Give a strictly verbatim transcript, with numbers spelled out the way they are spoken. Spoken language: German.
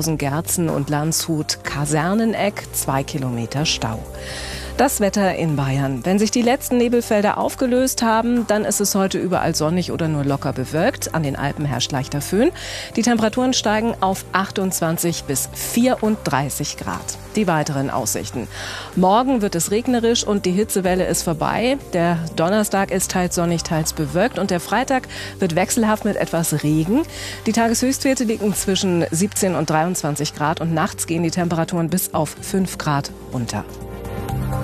Oberhausen, Gerzen und Landshut, Kaserneneck, zwei Kilometer Stau. Das Wetter in Bayern. Wenn sich die letzten Nebelfelder aufgelöst haben, dann ist es heute überall sonnig oder nur locker bewölkt. An den Alpen herrscht leichter Föhn. Die Temperaturen steigen auf achtundzwanzig bis vierunddreißig Grad. Die weiteren Aussichten. Morgen wird es regnerisch und die Hitzewelle ist vorbei. Der Donnerstag ist teils sonnig, teils bewölkt und der Freitag wird wechselhaft mit etwas Regen. Die Tageshöchstwerte liegen zwischen siebzehn und dreiundzwanzig Grad und nachts gehen die Temperaturen bis auf fünf Grad runter.